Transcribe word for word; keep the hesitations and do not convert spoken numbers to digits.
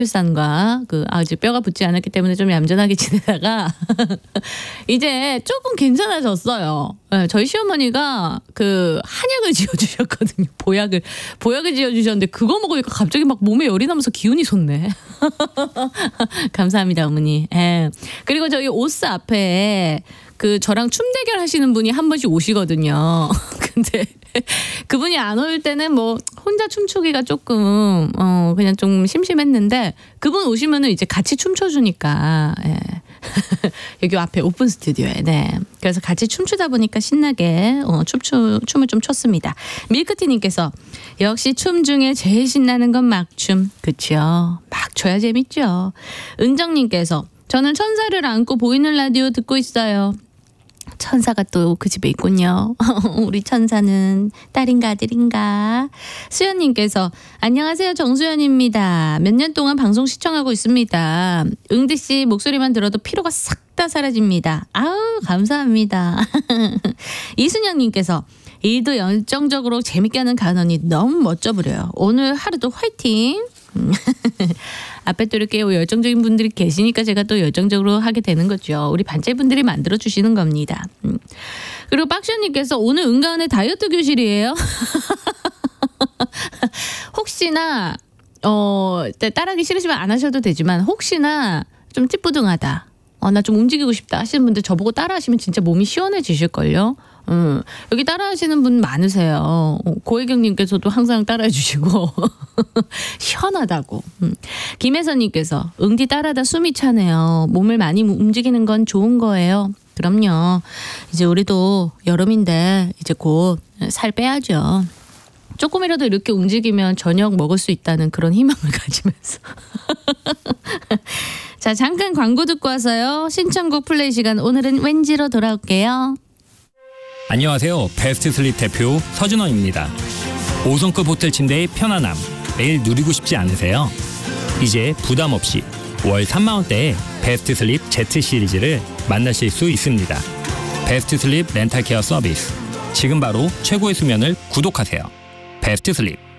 출산과 그 아직 뼈가 붙지 않았기 때문에 좀 얌전하게 지내다가 이제 조금 괜찮아졌어요. 네, 저희 시어머니가 그 한약을 지어주셨거든요. 보약을 보약을 지어주셨는데 그거 먹으니까 갑자기 막 몸에 열이 나면서 기운이 솟네. 감사합니다 어머니. 예. 그리고 저희 오스 앞에 그 저랑 춤 대결 하시는 분이 한 번씩 오시거든요. 근데 그분이 안 올 때는 뭐 혼자 춤추기가 조금 어 그냥 좀 심심했는데 그분 오시면은 이제 같이 춤춰주니까 예. 여기 앞에 오픈 스튜디오에 네. 그래서 같이 춤추다 보니까 신나게 어, 춤추, 춤을 좀 췄습니다. 밀크티님께서 역시 춤 중에 제일 신나는 건 막춤. 그쵸? 막 춰야 재밌죠. 은정님께서 저는 천사를 안고 보이는 라디오 듣고 있어요. 천사가 또 그 집에 있군요. 우리 천사는 딸인가 아들인가. 수연님께서 안녕하세요 정수연입니다. 몇 년 동안 방송 시청하고 있습니다. 응디씨 목소리만 들어도 피로가 싹 다 사라집니다. 아우 감사합니다. 이순영님께서 일도 열정적으로 재밌게 하는 가은언니 너무 멋져 보여요. 오늘 하루도 화이팅. 앞에 또 이렇게 열정적인 분들이 계시니까 제가 또 열정적으로 하게 되는 거죠. 우리 반째분들이 만들어주시는 겁니다. 그리고 박시현님께서 오늘 은가은의 다이어트 교실이에요. 혹시나 어 따라하기 싫으시면 안 하셔도 되지만 혹시나 좀 찌뿌둥하다. 어, 나 좀 움직이고 싶다 하시는 분들 저보고 따라하시면 진짜 몸이 시원해지실걸요. 음, 여기 따라하시는 분 많으세요. 어, 고혜경님께서도 항상 따라해 주시고 시원하다고. 음. 김혜선님께서 응디 따라다 숨이 차네요. 몸을 많이 움직이는 건 좋은 거예요. 그럼요. 이제 우리도 여름인데 이제 곧 살 빼야죠. 조금이라도 이렇게 움직이면 저녁 먹을 수 있다는 그런 희망을 가지면서. 자, 잠깐 광고 듣고 와서요. 신청곡 플레이 시간 오늘은 왠지로 돌아올게요. 안녕하세요. 베스트 슬립 대표 서준원입니다. 오 성급 호텔 침대의 편안함 매일 누리고 싶지 않으세요? 이제 부담 없이 월 삼만 원대의 베스트 슬립 Z 시리즈를 만나실 수 있습니다. 베스트 슬립 렌탈 케어 서비스. 지금 바로 최고의 수면을 구독하세요. 베스트 슬립.